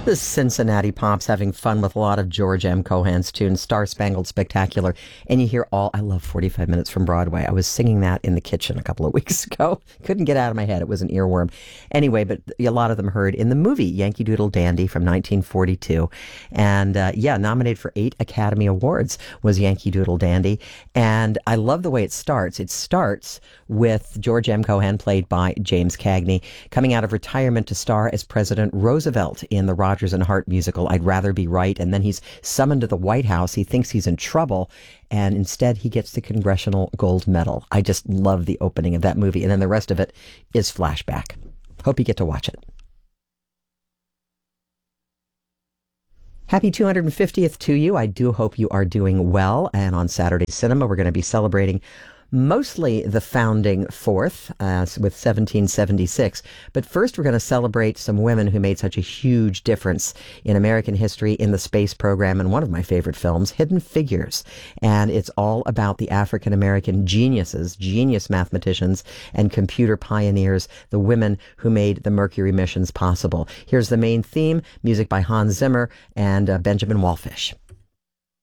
The Cincinnati Pops having fun with a lot of George M. Cohan's tunes, Star Spangled Spectacular. And you hear I love 45 Minutes from Broadway. I was singing that in the kitchen a couple of weeks ago. Couldn't get out of my head. It was an earworm. Anyway, but a lot of them heard in the movie Yankee Doodle Dandy from 1942. And nominated for 8 Academy Awards was Yankee Doodle Dandy. And I love the way it starts. It starts with George M. Cohan, played by James Cagney, coming out of retirement to star as President Roosevelt in the Rodgers and Hart musical, I'd Rather Be Right. And then he's summoned to the White House. He thinks he's in trouble, and instead he gets the Congressional Gold Medal. I just love the opening of that movie. And then the rest of it is flashback. Hope you get to watch it. Happy 250th to you. I do hope you are doing well. And on Saturday Cinema, we're going to be celebrating mostly the founding fourth with 1776. But first, we're going to celebrate some women who made such a huge difference in American history in the space program, and one of my favorite films, Hidden Figures. And it's all about the African-American geniuses, genius mathematicians and computer pioneers, the women who made the Mercury missions possible. Here's the main theme, music by Hans Zimmer and Benjamin Wallfisch.